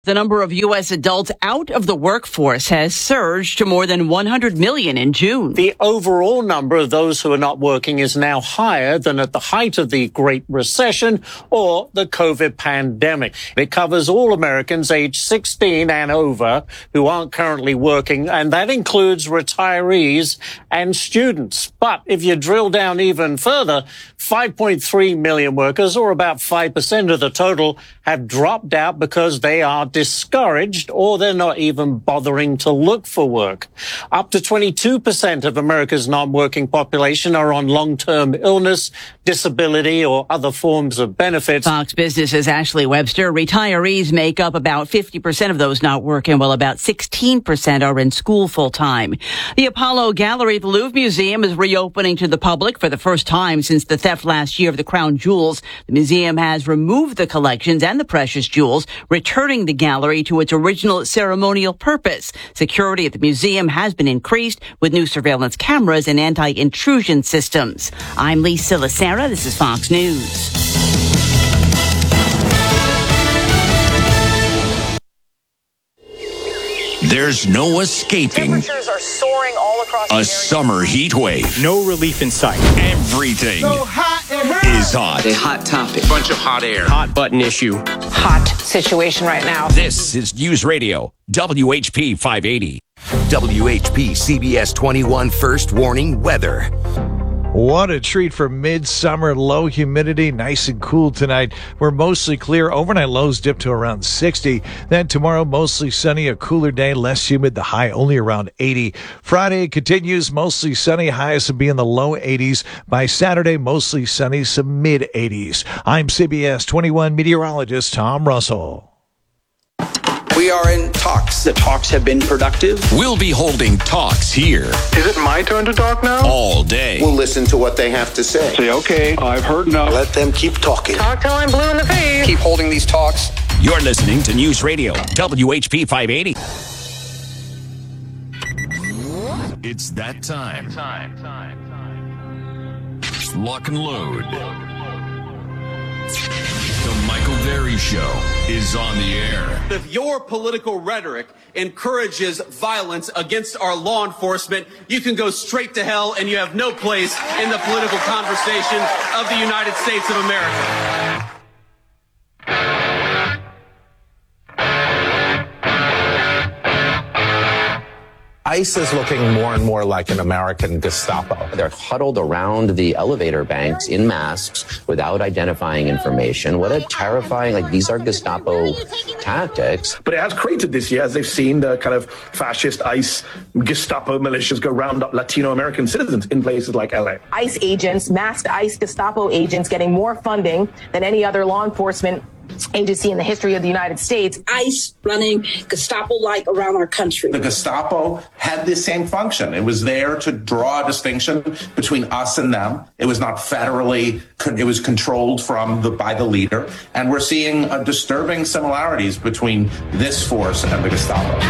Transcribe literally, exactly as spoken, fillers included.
The number of U S adults out of the workforce has surged to more than one hundred million in June. The overall number of those who are not working is now higher than at the height of the Great Recession or the COVID pandemic. It covers all Americans aged sixteen and over who aren't currently working, and that includes retirees and students. But if you drill down even further, five point three million workers, or about five percent of the total, have dropped out because they are discouraged or they're not even bothering to look for work. Up to twenty-two percent of America's non-working population are on long-term illness, disability, or other forms of benefits. Fox Business's Ashley Webster. Retirees make up about fifty percent of those not working, while about sixteen percent are in school full-time. The Apollo Gallery at the Louvre Museum is reopening to the public for the first time since the theft last year of the crown jewels. The museum has removed the collections and the precious jewels, returning the gallery to its original ceremonial purpose. Security at the museum has been increased with new surveillance cameras and anti-intrusion systems. I'm Lisa Lacera. This is Fox News. There's no escaping temperatures are soaring all across a the summer heat wave. No relief in sight. Everything so hot is hot. A hot topic. Bunch of hot air. Hot button issue. Hot situation right now. This is News Radio, W H P five eighty. W H P C B S twenty-one First Warning Weather. What a treat for midsummer. Low humidity, nice and cool tonight. We're mostly clear. Overnight lows dip to around sixty. Then tomorrow, mostly sunny, a cooler day, less humid, the high only around eighty. Friday continues mostly sunny, highest will be in the low eighties. By Saturday, mostly sunny, some mid eighties. I'm C B S twenty-one meteorologist Tom Russell. We are in talks. The talks have been productive. We'll be holding talks here Is it my turn to talk now? all day. We'll listen to what they have to say. Say, okay, I've heard enough. Let them keep talking. Talk till I'm blue in the face. Keep holding these talks. You're listening to News Radio, W H P five eighty. It's that time. Time, time, time. Lock and load. The Michael Berry Show is on the air. If your political rhetoric encourages violence against our law enforcement, you can go straight to hell, and you have no place in the political conversation of the United States of America. ICE is looking more and more like an American Gestapo. They're huddled around the elevator banks in masks without identifying information. What a terrifying, like, these are Gestapo tactics. But it has created this year, as they've seen the kind of fascist ICE Gestapo militias go round up Latino American citizens in places like L A. ICE agents, masked ICE Gestapo agents, getting more funding than any other law enforcement agency in the history of the United States. ICE running Gestapo-like around our country. The Gestapo had the same function. It was there to draw a distinction between us and them. It was not federally, it was controlled from the by the leader. And we're seeing a disturbing similarities between this force and the Gestapo.